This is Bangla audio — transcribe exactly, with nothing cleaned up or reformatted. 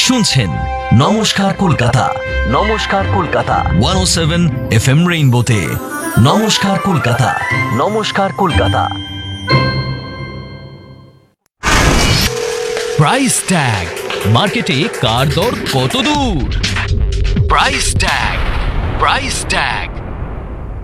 শুনছেন নমস্কার কলকাতা। নমস্কার কলকাতা ওয়ান ও সেভেন এফ এম রেইনবোতে। নমস্কার কলকাতা। নমস্কার কলকাতা। প্রাইস ট্যাগ, মার্কেটে কার দর কত দূর? Price tag, price tag.